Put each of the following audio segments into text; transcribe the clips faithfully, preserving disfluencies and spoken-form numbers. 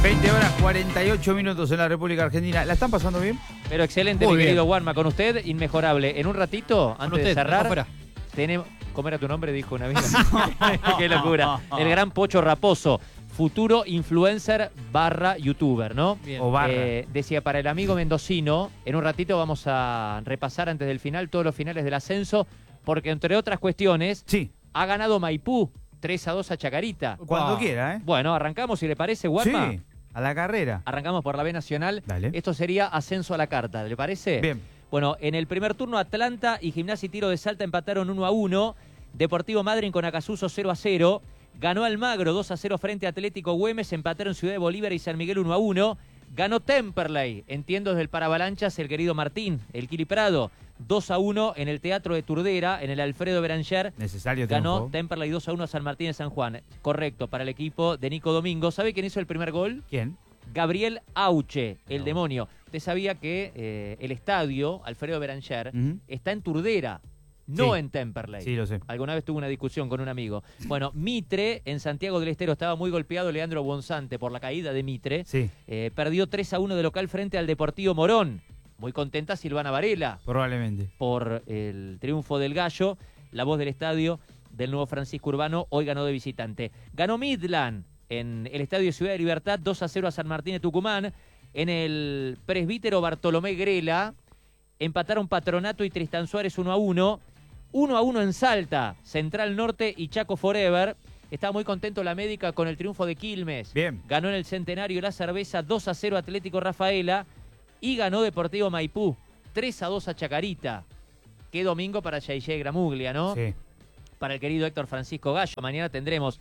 veinte horas cuarenta y ocho minutos en la República Argentina. ¿La están pasando bien? Pero excelente, Muy mi bien. querido Juanma. Con usted, inmejorable. En un ratito, antes Con usted, de cerrar, afuera. tenemos... ¿Cómo era tu nombre? Dijo una amiga. Qué locura. El gran Pocho Raposo, futuro influencer barra youtuber, ¿no? Bien. O barra. Eh, decía, para el amigo mendocino, en un ratito vamos a repasar antes del final todos los finales del ascenso, porque entre otras cuestiones, Sí, ha ganado Maipú tres a dos a Chacarita. cuando Wow. quiera, ¿eh? Bueno, arrancamos, si le parece, Juanma. Sí, a la carrera. Arrancamos por la B Nacional. Dale. Esto sería ascenso a la carta, ¿le parece? Bien. Bueno, en el primer turno Atlanta y Gimnasia y Tiro de Salta empataron uno a uno. Deportivo Madryn con Acasuso cero a cero. Ganó Almagro dos a cero frente a Atlético Güemes. Empataron Ciudad de Bolívar y San Miguel uno a uno. Ganó Temperley, entiendo desde el paravalanchas, el querido Martín, el Kili Prado, dos a uno en el Teatro de Turdera, en el Alfredo Beranger. Necesario Ganó triunfo. Temperley dos a uno a San Martín de San Juan. Correcto, para el equipo de Nico Domingo. ¿Sabe quién hizo el primer gol? ¿Quién? Gabriel Auche, el No. demonio. Usted sabía que eh, el estadio, Alfredo Beranger, Ujú. está en Turdera, no Sí. en Temperley. Sí, lo sé. Alguna vez tuve una discusión con un amigo. Bueno, Mitre, en Santiago del Estero, estaba muy golpeado Leandro Bonzante por la caída de Mitre. Sí, Eh, perdió tres a uno de local frente al Deportivo Morón. Muy contenta Silvana Varela probablemente. por el triunfo del Gallo. La voz del estadio del nuevo Francisco Urbano hoy ganó de visitante. Ganó Midland en el Estadio Ciudad de Libertad dos a cero a San Martín de Tucumán. En el Presbítero Bartolomé Grela empataron Patronato y Tristán Suárez uno a uno. uno a uno en Salta, Central Norte y Chaco Forever. Estaba muy contento la médica con el triunfo de Quilmes. Bien. Ganó en el Centenario la Cerveza dos a cero Atlético Rafaela. Y ganó Deportivo Maipú tres a dos a Chacarita. Qué domingo para Yeye Gramuglia, ¿no? Sí. Para el querido Héctor Francisco Gallo. Mañana tendremos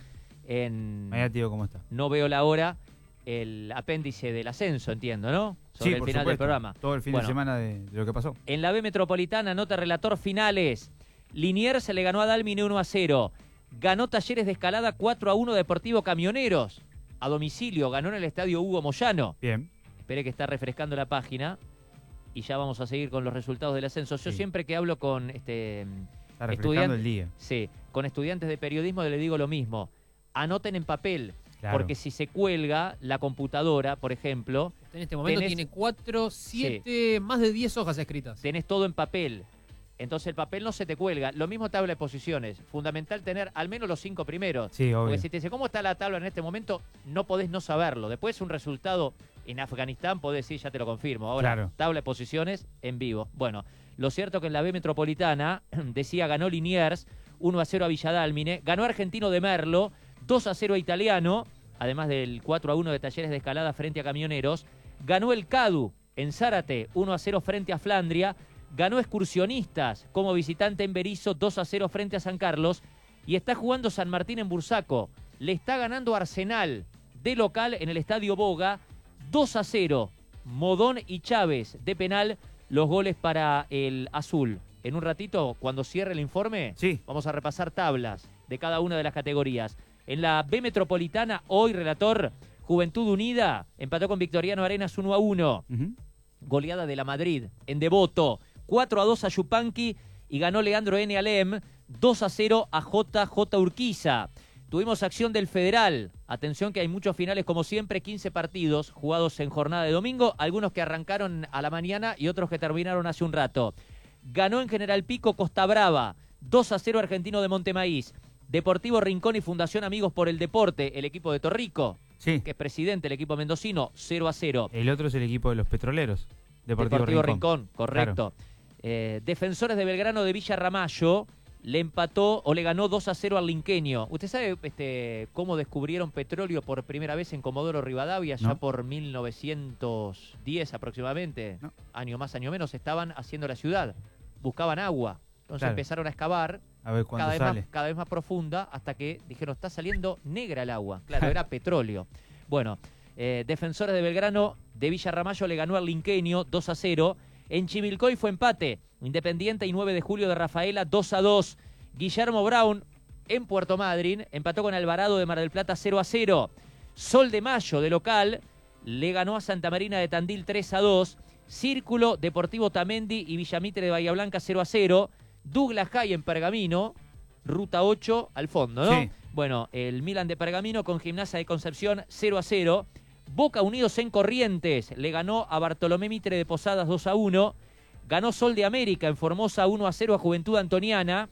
en Mañana te digo cómo está. No Veo la Hora el apéndice del ascenso, entiendo, ¿no? Sobre Sí, el por final del supuesto. programa. Todo el fin Bueno, de semana de, de lo que pasó. en la B Metropolitana, nota relator finales. Liniers se le ganó a Dalmine uno a cero. Ganó Talleres de Escalada cuatro a uno Deportivo Camioneros. A domicilio, ganó en el estadio Hugo Moyano. Bien. Esperé que está refrescando la página. Y ya vamos a seguir con los resultados del ascenso. Yo Sí. siempre que hablo con este Está refrescando estudiante- el día. sí, con estudiantes de periodismo le digo lo mismo. Anoten en papel. Claro. Porque si se cuelga la computadora, por ejemplo, En este momento Tenés- tiene cuatro, siete, más de diez hojas escritas. tenés todo en papel. Entonces el papel no se te cuelga. Lo mismo tabla de posiciones. Fundamental tener al menos los cinco primeros. Sí, obvio. Porque si te dice cómo está la tabla en este momento, no podés no saberlo. Después un resultado en Afganistán, podés decir, ya te lo confirmo. Ahora, Claro. tabla de posiciones en vivo. Bueno, lo cierto que en la B Metropolitana, decía, ganó Liniers, uno a cero a Villadálmine. Ganó Argentino de Merlo, dos a cero a Italiano, además del cuatro a uno de Talleres de Escalada frente a Camioneros. Ganó el Cadu en Zárate, uno a cero frente a Flandria. Ganó Excursionistas como visitante en Berizo, dos a cero frente a San Carlos. Y está jugando San Martín en Bursaco. Le está ganando Arsenal de local en el Estadio Boga, dos a cero. Modón y Chávez de penal, los goles para el azul. En un ratito, cuando cierre el informe, Sí. vamos a repasar tablas de cada una de las categorías. En la B Metropolitana, hoy, relator, Juventud Unida empató con Victoriano Arenas uno a uno. Ujú. Goleada de la Madrid en Devoto, cuatro a dos a Yupanqui y ganó Leandro N. Alem, dos a cero a J J Urquiza. Tuvimos acción del Federal. Atención que hay muchos finales como siempre, quince partidos jugados en jornada de domingo, algunos que arrancaron a la mañana y otros que terminaron hace un rato. Ganó en General Pico Costa Brava, dos a cero Argentino de Montemaíz. Deportivo Rincón y Fundación Amigos por el Deporte, el equipo de Torrico, Sí. que es presidente del equipo mendocino, cero a cero. El otro es el equipo de los petroleros. Deportivo, Deportivo Rincón. Rincón, correcto. Eh, Defensores de Belgrano de Villa Ramallo le empató o le ganó dos a cero al Linqueño. ¿Usted sabe este, cómo descubrieron petróleo por primera vez en Comodoro Rivadavia? Ya No. por mil novecientos diez aproximadamente, No. año más, año menos, estaban haciendo la ciudad. Buscaban agua. Entonces Claro. empezaron a excavar A ver cuándo cada vez, sale. más, cada vez más profunda hasta que dijeron, está saliendo negra el agua. Claro, era petróleo. Bueno, eh, Defensores de Belgrano de Villa Ramallo le ganó al Linqueño dos a cero. En Chivilcoy fue empate. Independiente y nueve de julio de Rafaela dos a dos. Guillermo Brown en Puerto Madryn empató con Alvarado de Mar del Plata cero a cero. Sol de Mayo de local le ganó a Santa Marina de Tandil tres a dos. Círculo, Deportivo Tamendi y Villamitre de Bahía Blanca cero a cero. Douglas High en Pergamino, ruta ocho al fondo, ¿no? Sí. Bueno, el Milan de Pergamino con Gimnasia de Concepción cero a cero. Boca Unidos en Corrientes le ganó a Bartolomé Mitre de Posadas dos a uno. Ganó Sol de América en Formosa uno a cero a Juventud Antoniana.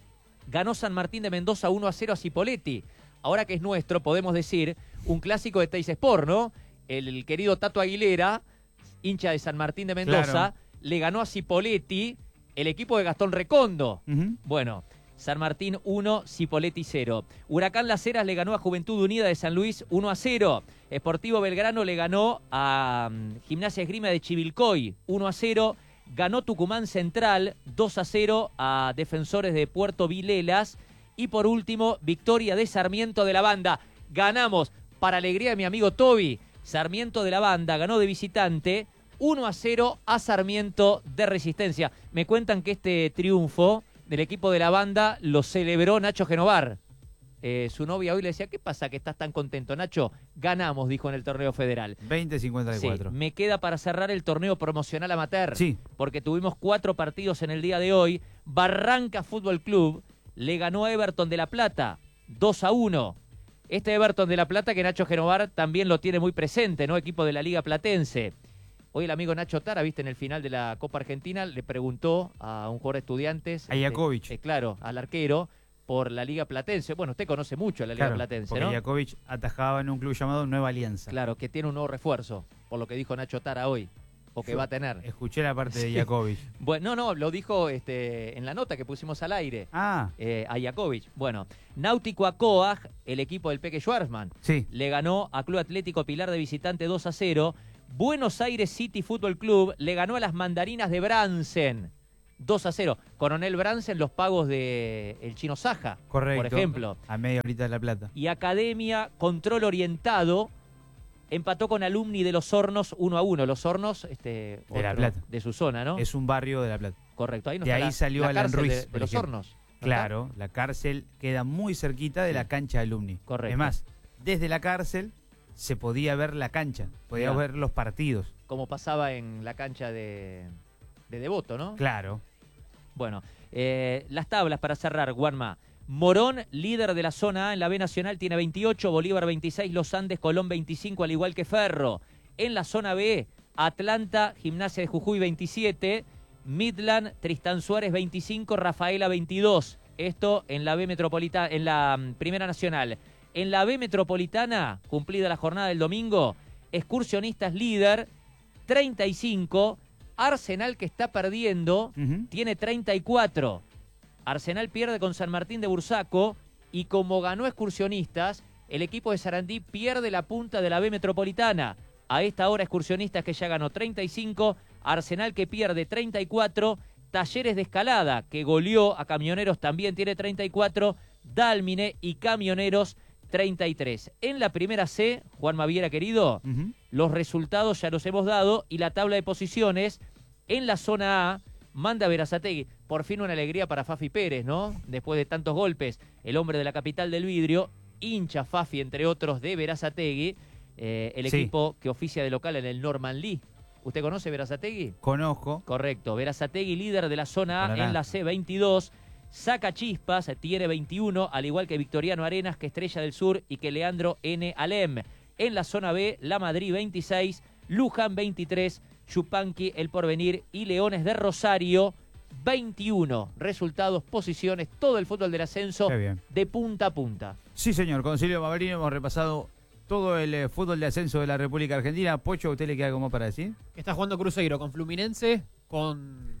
Ganó San Martín de Mendoza uno a cero a Cipolletti. Ahora que es nuestro, podemos decir, un clásico de Teis Sport, ¿no? El, el querido Tato Aguilera, hincha de San Martín de Mendoza, claro, le ganó a Cipolletti, el equipo de Gastón Recondo. Uh-huh. Bueno, San Martín uno, Cipolletti cero. Huracán Las Heras le ganó a Juventud Unida de San Luis uno a cero. Sportivo Belgrano le ganó a um, Gimnasia Esgrima de Chivilcoy uno a cero. Ganó Tucumán Central dos a cero a Defensores de Puerto Vilelas. Y por último, victoria de Sarmiento de la Banda. Ganamos, para alegría de mi amigo Toby, Sarmiento de la Banda ganó de visitante uno a cero a Sarmiento de Resistencia. Me cuentan que este triunfo del equipo de la Banda lo celebró Nacho Genovar. Eh, su novia hoy le decía, ¿qué pasa que estás tan contento, Nacho? Ganamos, dijo en el torneo federal. veinte cincuenta y cuatro. Sí, me queda para cerrar el torneo promocional amateur. Sí. Porque tuvimos cuatro partidos en el día de hoy. Barranca Fútbol Club le ganó a Everton de La Plata dos a uno. Este Everton de La Plata que Nacho Genovar también lo tiene muy presente, ¿no? Equipo de la Liga Platense. Hoy el amigo Nacho Tara, viste, en el final de la Copa Argentina, le preguntó a un jugador de Estudiantes. A Jakovic. Este, eh, claro, al arquero, por la Liga Platense. Bueno, usted conoce mucho la Liga claro, Platense, porque ¿no? Jakovic atajaba en un club llamado Nueva Alianza. Claro, que tiene un nuevo refuerzo, por lo que dijo Nacho Tara hoy. O que Yo va a tener. Escuché la parte sí. de Jakovic. Bueno, no, no, lo dijo este, en la nota que pusimos al aire. Ah. Eh, a Jakovic. Bueno, Náutico Acoag, el equipo del Peque Schwarzman, sí. le ganó a Club Atlético Pilar de visitante dos a cero. Buenos Aires City Fútbol Club le ganó a las Mandarinas de Bransen dos a cero. Coronel Bransen, los pagos de el Chino Saja, correcto, por ejemplo. A media horita de La Plata. Y Academia Control Orientado empató con Alumni de Los Hornos uno a uno. Los Hornos, este, de La Plata. De su zona, ¿no? Es un barrio de La Plata. Correcto. Ahí no de está ahí la, salió la Alan Ruiz. De, de Los Hornos. ¿No claro, está? La cárcel queda muy cerquita de la cancha de Alumni. Correcto. Es más, desde la cárcel se podía ver la cancha, podía Mirá. ver los partidos. Como pasaba en la cancha de, de Devoto, ¿no? Claro. Bueno, eh, las tablas para cerrar, Juanma. Morón, líder de la zona A en la B Nacional, tiene veintiocho, Bolívar veintiséis, Los Andes, Colón veinticinco, al igual que Ferro. En la zona B, Atlanta, Gimnasia de Jujuy veintisiete, Midland, Tristán Suárez veinticinco, Rafaela veintidós. Esto en la B Metropolitana, en la um, Primera Nacional. En la B Metropolitana, cumplida la jornada del domingo, Excursionistas líder, treinta y cinco. Arsenal, que está perdiendo, uh-huh. tiene treinta y cuatro. Arsenal pierde con San Martín de Bursaco y como ganó Excursionistas, el equipo de Sarandí pierde la punta de la B Metropolitana. A esta hora Excursionistas que ya ganó treinta y cinco, Arsenal que pierde treinta y cuatro, Talleres de Escalada que goleó a Camioneros también tiene treinta y cuatro, Dálmine y Camioneros treinta y tres. En la primera C, Juan Maviera querido, uh-huh. los resultados ya los hemos dado y la tabla de posiciones en la zona A manda Berazategui. Por fin una alegría para Fafi Pérez, ¿no? Después de tantos golpes, el hombre de la capital del vidrio, hincha Fafi, entre otros, de Berazategui, eh, el sí. equipo que oficia de local en el Norman Lee. ¿Usted conoce Berazategui? Conozco. Correcto. Berazategui, líder de la zona A Para en la C veintidós. Saca Chispas, tiene veintiuno, al igual que Victoriano Arenas, que Estrella del Sur y que Leandro N. Alem. En la zona B, La Madrid veintiséis, Luján veintitrés, Chupanqui, El Porvenir y Leones de Rosario veintiuno. Resultados, posiciones, todo el fútbol del ascenso de punta a punta. Sí, señor. Con Silvio Mavrino hemos repasado todo el eh, fútbol de ascenso de la República Argentina. Pocho, ¿a usted le queda algo más para decir? Está jugando Cruzeiro con Fluminense, con...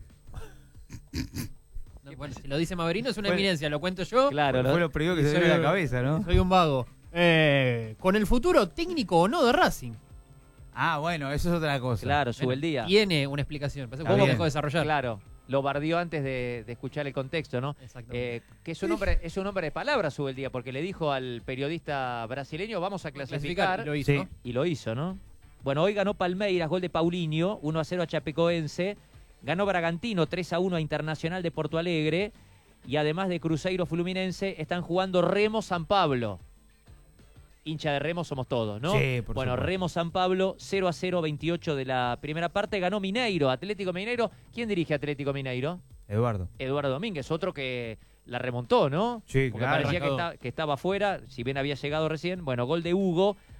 No, bueno, si lo dice Mavrino es una Fue, eminencia, lo cuento yo. Claro, fue ¿no? lo primero que se soy, dio en la cabeza, ¿no? Soy un vago. Eh, con el futuro técnico o no de Racing. Ah, bueno, eso es otra cosa. Claro, sube el día. Tiene una explicación. Pero Está ¿cómo bien. dejó de desarrollar? Claro, lo bardió antes de, de escuchar el contexto, ¿no? Exactamente. Eh, que es un hombre, es un hombre de palabras, sube el día, porque le dijo al periodista brasileño, vamos a clasificar, Clasificar, y lo hizo, sí. ¿no? y lo hizo, ¿no? Bueno, hoy ganó Palmeiras, gol de Paulinho, uno a cero a Chapecoense, ganó Bragantino tres a uno a Internacional de Porto Alegre, y además de Cruzeiro Fluminense, están jugando Remo San Pablo. Hincha de Remo somos todos, ¿no? Sí, por bueno, supuesto. Remo San Pablo, cero a cero, veintiocho de la primera parte, ganó Mineiro, Atlético Mineiro. ¿Quién dirige Atlético Mineiro? Eduardo. Eduardo Domínguez, otro que la remontó, ¿no? Sí, Porque claro. parecía que, está- que estaba afuera, si bien había llegado recién. Bueno, gol de Hugo,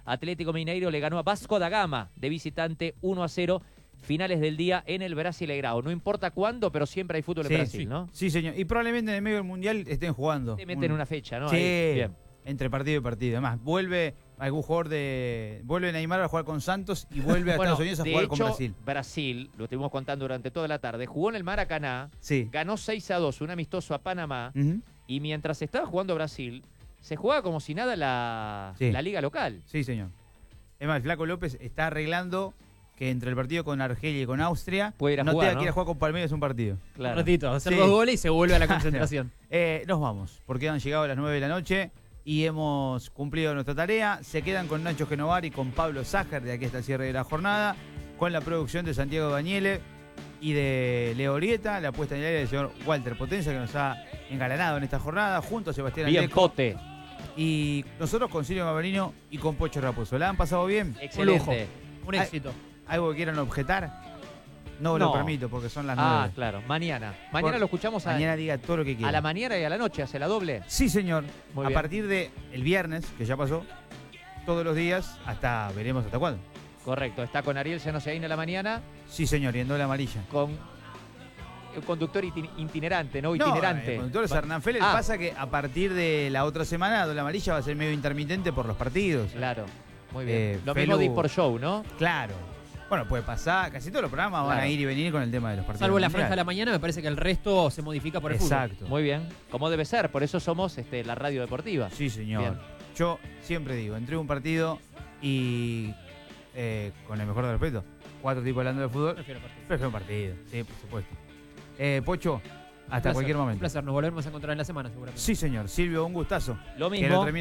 Atlético Mineiro le ganó a Vasco da Gama de visitante uno a cero. Finales del día en el Brasileirao. No importa cuándo, pero siempre hay fútbol Sí, en Brasil, sí. ¿no? Sí, señor. Y probablemente en el medio del Mundial estén jugando. Te meten Un- una fecha, ¿no? Sí, Ahí. Bien. entre partido y partido. Además, vuelve algún jugador de... Vuelve Neymar a jugar con Santos y vuelve a Bueno, Estados Unidos a de jugar hecho, con Brasil. Brasil, lo estuvimos contando durante toda la tarde, jugó en el Maracaná, Sí. ganó seis a dos, un amistoso a Panamá, Ujú. y mientras estaba jugando Brasil, se jugaba como si nada la, Sí. la liga local. Sí, señor. Es más, el Flaco López está arreglando que entre el partido con Argelia y con Austria Puede ir a no jugar, tenga ¿no? que ir a jugar con Palmeiras un partido. Un Claro. ratito, hacer Sí. dos goles y se vuelve a la concentración. Eh, nos vamos, porque han llegado a las nueve de la noche y hemos cumplido nuestra tarea. Se quedan con Nacho Genovar y con Pablo Sájar de aquí hasta el cierre de la jornada, con la producción de Santiago Bañele y de Leo Orieta, la puesta en el aire del señor Walter Potencia, que nos ha engalanado en esta jornada, junto a Sebastián Bien, Alejo. Pote. Y nosotros con Silvio Maverino y con Pocho Raposo. ¿La han pasado bien? Excelente. Un éxito. ¿Algo que quieran objetar? No, lo No. permito, porque son las Ah, nueve. claro. Mañana. Mañana Por- lo escuchamos a, Mañana diga todo lo que quiera. a la mañana y a la noche. ¿Hace la doble? Sí, señor. Muy a bien. partir de el viernes, que ya pasó, todos los días, hasta veremos hasta cuándo. Correcto. Está con Ariel Senoseaín a la mañana, Sí, señor, y en doble amarilla. con el conductor itin- itinerante, ¿no? No, Itinerante. el conductor es Hernán Félix. Ah. Pasa que a partir de la otra semana, doble amarilla va a ser medio intermitente por los partidos. Claro. Muy bien. Eh, lo mismo Felu- de ir por show, ¿no? Claro. Bueno, puede pasar, casi todos los programas van Claro. a ir y venir con el tema de los partidos. Salvo la mundiales. franja de la mañana, me parece que el resto se modifica por el fútbol. Exacto. Muy bien. Como debe ser. Por eso somos este, la radio deportiva. Sí, señor. Bien. Yo siempre digo, entré a un partido y, eh, con el mejor de respeto, cuatro tipos hablando de fútbol, Prefiero el partido. prefiero un partido. Sí, por supuesto. Eh, Pocho, hasta Un placer, cualquier Un momento. placer, nos volvemos a encontrar en la semana seguramente. Sí, señor. Silvio, un gustazo. Lo Que mismo. lo termine